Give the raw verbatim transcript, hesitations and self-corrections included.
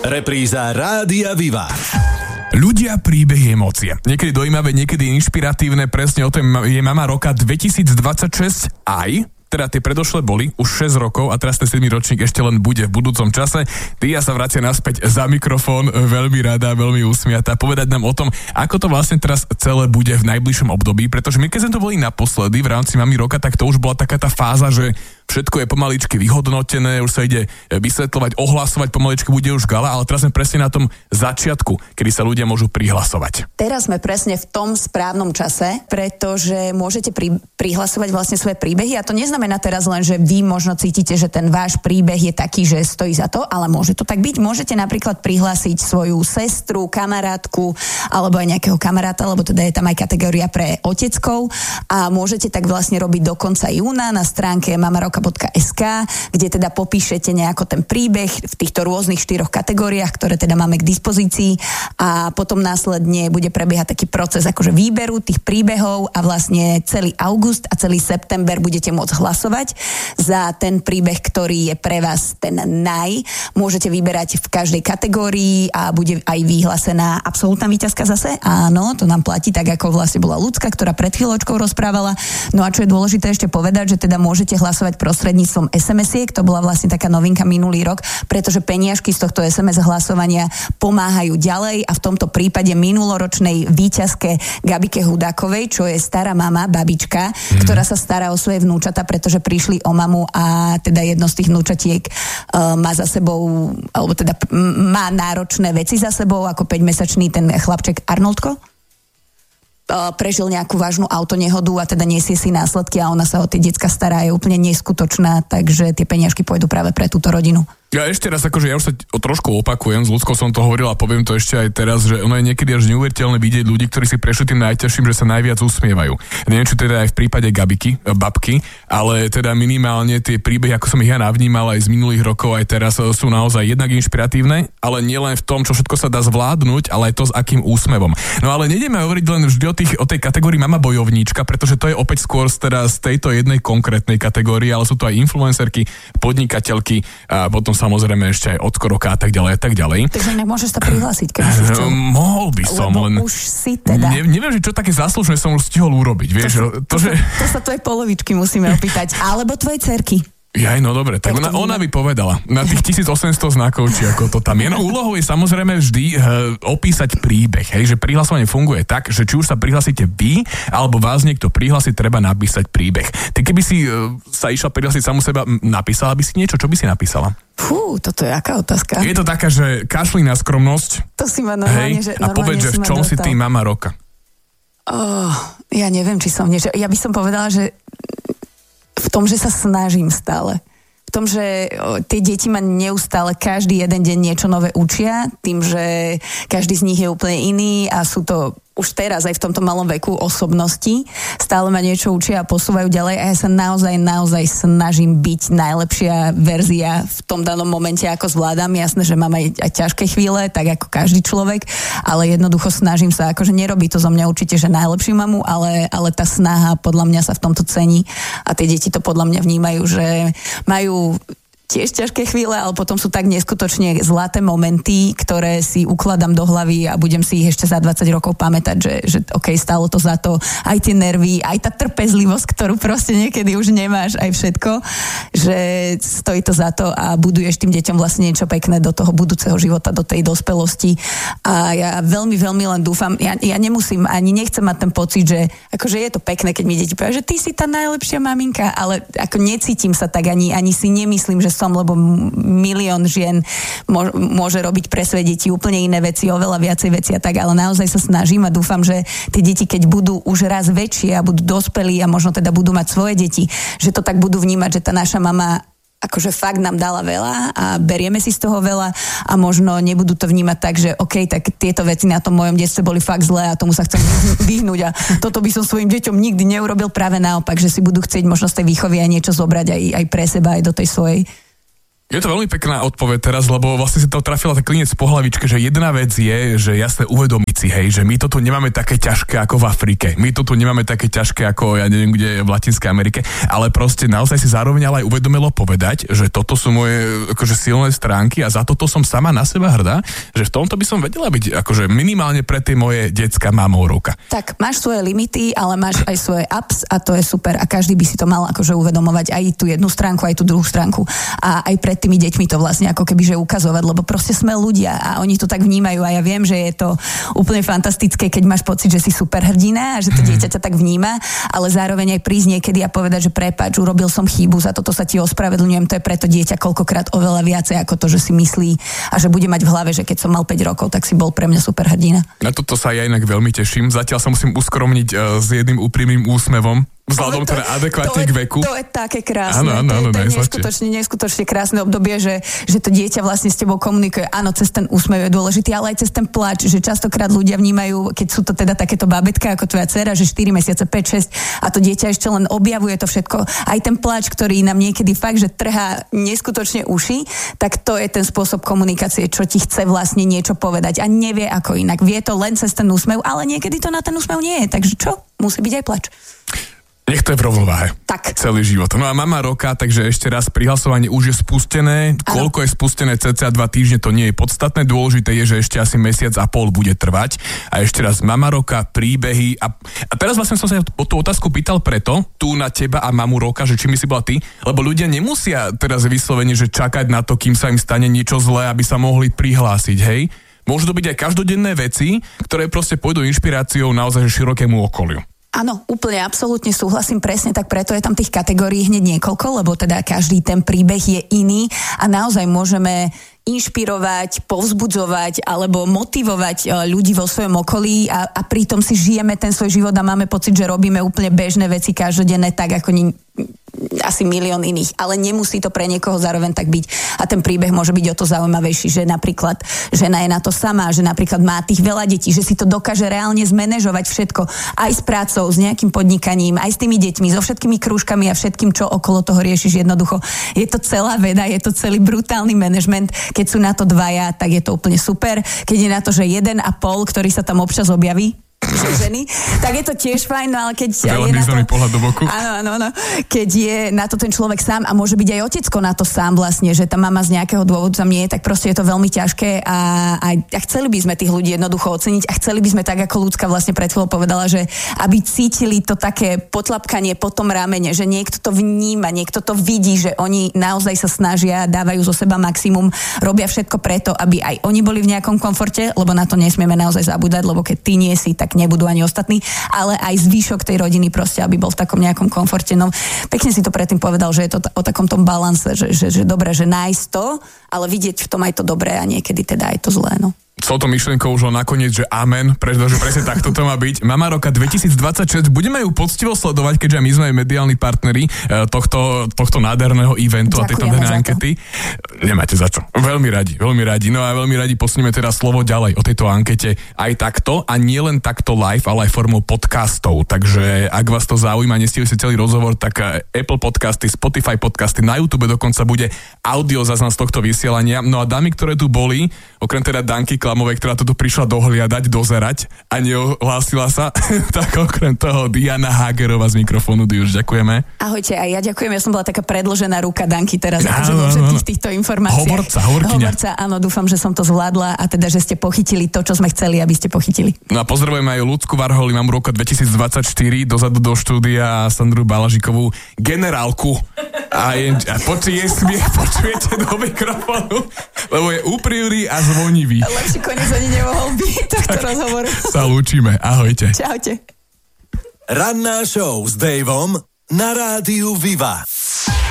Repríza Rádia Viva. Ľudia, príbehy, emócie. Niekedy dojímavé, niekedy inšpiratívne. Presne o tom je Mama roka dvetisícdvadsaťšesť aj... Teda tie predošlé boli už šesť rokov a teraz ten siedmy ročník ešte len bude v budúcom čase. Dia sa vracia naspäť za mikrofón, veľmi rada, veľmi usmiatá, povedať nám o tom, ako to vlastne teraz celé bude v najbližšom období, pretože my keď sme to boli naposledy v rámci Mami roka, tak to už bola taká tá fáza, že všetko je pomaličky vyhodnotené, už sa ide vysvetľovať, ohlasovať, pomaličky bude už gala, ale teraz sme presne na tom začiatku, kedy sa ľudia môžu prihlasovať. Teraz sme presne v tom správnom čase, pretože môžete pri, prihlasovať vlastne svoje príbehy a to neznamená teraz len, že vy možno cítite, že ten váš príbeh je taký, že stojí za to, ale môže to tak byť. Môžete napríklad prihlásiť svoju sestru, kamarátku alebo aj nejakého kamaráta, lebo teda je tam aj kategória pre oteckov a môžete tak vlastne robiť do konca júna na stránke mamaroka bodka es ká, kde teda popíšete nejako ten príbeh v týchto rôznych štyroch kategóriách, ktoré teda máme k dispozícii a potom následne bude prebiehať taký proces akože výberu tých príbehov a vlastne celý august a celý september budete môcť hlasovať za ten príbeh, ktorý je pre vás ten naj. Môžete vyberať v každej kategórii a bude aj vyhlásená absolútna víťazka zase. Áno, to nám platí tak, ako vlastne bola Ľudská, ktorá pred chvíľočkou rozprávala. No a čo je dôležité ešte povedať, že teda môžete hlasovať prostredníctvom es em esiek, to bola vlastne taká novinka minulý rok, pretože peniažky z tohto es em es hlasovania pomáhajú ďalej a v tomto prípade minuloročnej víťazke Gabike Hudákovej, čo je stará mama, babička, mm. ktorá sa stará o svoje vnúčata, pretože prišli o mamu a teda jedno z tých vnúčatiek uh, má za sebou, alebo teda m- má náročné veci za sebou, ako päťmesačný ten chlapček Arnoldko. Prežil nejakú vážnu autonehodu a teda nesie si následky a ona sa o tie decka stará, je úplne neskutočná, takže tie peniažky pôjdu práve pre túto rodinu. Ja ešte raz, akože ja už sa trošku opakujem, s Ľudskou som to hovoril a poviem to ešte aj teraz, že ono je niekedy až neuveriteľné vidieť ľudí, ktorí si prešli tým najťažším, že sa najviac usmievajú. Neviem, či teda aj v prípade Gabiky, babky, ale teda minimálne tie príbehy, ako som ich ja navnímal aj z minulých rokov, aj teraz sú naozaj jednak inšpiratívne, ale nielen v tom, čo všetko sa dá zvládnuť, ale aj to s akým úsmevom. No ale nejdeme hovoriť len vždy o, tých, o tej kategórii mama bojovníčka, pretože to je opäť skôr teda z tejto jednej konkrétnej kategórie, ale sú to aj influencerky, podnikateľky a potom samozrejme ešte aj odskoroka a tak ďalej a tak ďalej. Takže nemôžeš sa prihlásiť, keď si chcel. Mohol by som, lebo len... už si teda. Ne, neviem, že čo také záslužné som už stihol urobiť, vieš. To, to, to, že... to sa tvojej polovičky musíme opýtať. Alebo tvojej cerky. Jaj, no dobre, tak ona, ona by povedala na tých tisícosemsto znakov, či ako to tam je. No úlohou je samozrejme vždy e, opísať príbeh, hej, že prihlasovanie funguje tak, že či už sa prihlasíte vy, alebo vás niekto prihlasí, treba napísať príbeh. Ty keby si e, sa išla prihlásiť samu seba, napísala by si niečo? Čo by si napísala? Fú, toto je aká otázka? Je to taká, že kašli na skromnosť. To si ma normálne, hej, že a povedz, že v čom si ty mama roka? Oh, ja neviem, či som niečo... Ja by som povedala, že v tom, že sa snažím stále. V tom, že tie deti ma neustále každý jeden deň niečo nové učia, tým, že každý z nich je úplne iný a sú to už teraz aj v tomto malom veku osobnosti. Stále ma niečo učia a posúvajú ďalej a ja sa naozaj, naozaj snažím byť najlepšia verzia v tom danom momente, ako zvládam. Jasné, že mám aj, aj ťažké chvíle, tak ako každý človek, ale jednoducho snažím sa, akože nerobí to zo mňa určite, že najlepšiu mamu, ale, ale tá snaha podľa mňa sa v tomto cení a tie deti to podľa mňa vnímajú, že majú tiež ťažké chvíle, ale potom sú tak neskutočne zlaté momenty, ktoré si ukladám do hlavy a budem si ich ešte za dvadsať rokov pamätať, že, že ok, stálo to za to, aj tie nervy, aj tá trpezlivosť, ktorú proste niekedy už nemáš, aj všetko, že stojí to za to a buduješ tým deťom vlastne niečo pekné do toho budúceho života, do tej dospelosti a ja veľmi, veľmi len dúfam, ja, ja nemusím, ani nechcem mať ten pocit, že akože je to pekné, keď mi deti povedia, že ty si tá najlepšia maminka, ale ako necítim sa tak, ani, ani si nemyslím, že som, lebo milión žien môže robiť pre svoje deti úplne iné veci, oveľa viacej veci a tak, ale naozaj sa snažím a dúfam, že tie deti, keď budú už raz väčšie a budú dospelí a možno teda budú mať svoje deti, že to tak budú vnímať, že tá naša mama akože fakt nám dala veľa a berieme si z toho veľa a možno nebudú to vnímať tak, že OK, tak tieto veci na tom mojom detstve boli fakt zlé a tomu sa chcem vyhnúť a toto by som svojim deťom nikdy neurobil, práve naopak, že si budú chcieť možno z tej výchovy aj niečo zobrať aj, aj pre seba, aj do tej svojej. Je to veľmi pekná odpoveď teraz, lebo vlastne sa to trafila tak klinec po hlavičke, že jedna vec je, že jasne uvedomiť si, hej, že my to tu nemáme také ťažké ako v Afrike, my to tu nemáme také ťažké ako, ja neviem, kde v Latinskej Amerike, ale proste naozaj si zároveň ale aj uvedomilo povedať, že toto sú moje akože silné stránky a za toto som sama na seba hrdá, že v tomto by som vedela byť akože minimálne pre tie moje decka mamou ruka. Tak máš svoje limity, ale máš aj svoje ups a to je super a každý by si to mal akože uvedomovať, aj tú jednu stránku, aj tú druhú stránku a aj pred tými deťmi to vlastne ako keby že ukazovať, lebo proste sme ľudia a oni to tak vnímajú a ja viem, že je to úplne fantastické, keď máš pocit, že si super hrdina a že to dieťa ťa tak vníma, ale zároveň aj prísť niekedy a povedať, že prepáč, urobil som chybu, za toto sa ti ospravedlňujem, to je preto dieťa koľkokrát oveľa viacej ako to, že si myslí a že bude mať v hlave, že keď som mal päť rokov, tak si bol pre mňa super hrdina. Na toto sa ja inak veľmi teším. Zatiaľ sa musím uskromniť uh, s jedným úprimným úsmevom. Vzhľadom teda adekvátne k veku. To je také krásne. Áno, áno, áno, to je, to je neskutočne, neskutočne krásne obdobie, že, že to dieťa vlastne s tebou komunikuje. Áno, cez ten úsmev je dôležitý, ale aj cez ten plač, že častokrát ľudia vnímajú, keď sú to teda takéto bábetka ako tvoja dcera, že štyri mesiace, päť šesť a to dieťa ešte len objavuje to všetko. Aj ten plač, ktorý nám niekedy fakt, že trhá neskutočne uši, tak to je ten spôsob komunikácie, čo ti chce vlastne niečo povedať a nevie ako inak. Vie to len cez ten úsmev, ale niekedy to na ten úsmev nie je. Takže čo? Musí byť aj plač. Nech to je v rovnováhe. Tak. Celý život. No a mama roka, takže ešte raz prihlasovanie už je spustené. Ano. Koľko je spustené, cca dva týždne, to nie je podstatné. Dôležité je, že ešte asi mesiac a pol bude trvať. A ešte raz mama roka, príbehy. A, a teraz vlastne som sa o tú otázku pýtal preto, tu na teba a mamu roka, že či mi si bola ty, lebo ľudia nemusia teraz vyslovene, že čakať na to, kým sa im stane niečo zlé, aby sa mohli prihlásiť, hej? Môžu to byť aj každodenné veci, ktoré proste pôjdu inšpiráciou naozaj širokému okoliu. Áno, úplne, absolútne súhlasím, presne tak, preto je tam tých kategórií hneď niekoľko, lebo teda každý ten príbeh je iný a naozaj môžeme inšpirovať, povzbudzovať alebo motivovať ľudí vo svojom okolí a, a pritom si žijeme ten svoj život a máme pocit, že robíme úplne bežné veci každodenné tak, ako ni- asi milión iných, ale nemusí to pre niekoho zároveň tak byť a ten príbeh môže byť o to zaujímavejší, že napríklad žena je na to sama, že napríklad má tých veľa detí, že si to dokáže reálne zmanéžovať všetko, aj s prácou, s nejakým podnikaním, aj s tými deťmi, so všetkými krúžkami a všetkým, čo okolo toho riešiš jednoducho. Je to celá veda, je to celý brutálny manažment. Keď sú na to dvaja, tak je to úplne super. Keď je na to, že jeden a pol, ktorý sa tam občas objaví, ženy, tak je to tiež fajn, no ale keď veľmi je na to, pohľad do boku. Áno, áno, áno. Keď je na to ten človek sám a môže byť aj otecko na to sám vlastne, že tá mama z nejakého dôvodu tam nie je, tak proste je to veľmi ťažké a, a, a chceli by sme tých ľudí jednoducho oceniť a chceli by sme tak, ako ľudská vlastne pred chvíľou povedala, že aby cítili to také potlapkanie po tom ramene, že niekto to vníma, niekto to vidí, že oni naozaj sa snažia, dávajú zo seba maximum, robia všetko preto, aby aj oni boli v nejakom komforte, lebo na to nesmieme naozaj zabúdať, lebo keď ty nie si, tak nebudú ani ostatní, ale aj zvyšok tej rodiny proste, aby bol v takom nejakom komforte. No, pekne si to predtým povedal, že je to t- o takom tom balanse, že, že, že dobre, že nájsť to, ale vidieť v tom aj to dobré a niekedy teda aj to zlé, no. S touto myšlienkou už nakoniec, že amen, pretože presne takto to má byť. Mama roka dvetisícdvadsaťšesť, budeme ju poctivo sledovať, keďže my sme mediálni partneri tohto, tohto nádherného eventu. Ďakujeme a tejto nádhernej ankety. Nemáte za čo. Veľmi radi, veľmi radi. No a veľmi radi posunieme teda slovo ďalej o tejto ankete aj takto a nie len takto live, ale aj formou podcastov. Takže ak vás to zaujíma, nestihli si celý rozhovor, tak Apple podcasty, Spotify podcasty, na YouTube dokonca bude audio záznam z tohto vysielania. No a dámy, ktoré tu boli, okrem teda Danky Klamovej, ktorá to tu prišla dohliadať, dozerať a neohlásila sa, tak okrem toho Diana Hagerová z mikrofónu. Diuš, ďakujeme. Ahojte, aj ja ďakujem, ja som bola taká predĺžená ruka Danky teraz, ja, akože vo všetkých týchto informáciách. Hovorca, hovorkyňa. Hovorca, áno, dúfam, že som to zvládla a teda, že ste pochytili to, čo sme chceli, aby ste pochytili. No a pozdravujeme aj Ľudsku Varholi, mám roka dvetisícdvadsaťštyri, dozadu do štúdia Sandru Balažikovú, generálku. A, je, a počuje smiech, počujete do mikrofónu, lebo je úprimný a zvonivý. Lepší koniec ani nemohol byť tohto rozhovoru. Sa lúčime, ahojte. Čaute. Ranná show s Davom na rádiu Viva.